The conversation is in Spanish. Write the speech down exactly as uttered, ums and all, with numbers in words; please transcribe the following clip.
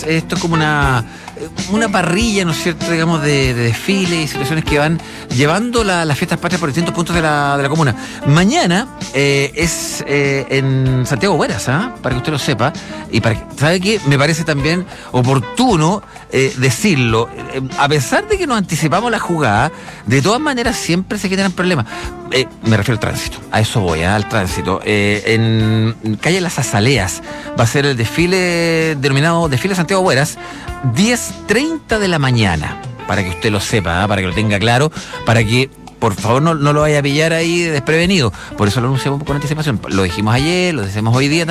Esto es como una, una parrilla, ¿no es cierto?, digamos, de, de desfiles y situaciones que van llevando la, las fiestas patrias por distintos puntos de la, de la comuna. Mañana eh, es eh, en Santiago Hueras, ¿ah? Para que usted lo sepa. Y para que, ¿sabe qué? Me parece también oportuno eh, decirlo. Eh, a pesar de que nos anticipamos la jugada, de todas maneras siempre se generan problemas. Eh, me refiero al tránsito, a eso voy, ¿eh? al tránsito. Eh, en calle Las Azaleas va a ser el desfile denominado Desfile Santiago Hueras, diez treinta de la mañana, para que usted lo sepa, ¿eh? Para que lo tenga claro, para que por favor no, no lo vaya a pillar ahí desprevenido. Por eso lo anunciamos con anticipación. Lo dijimos ayer, lo decimos hoy día.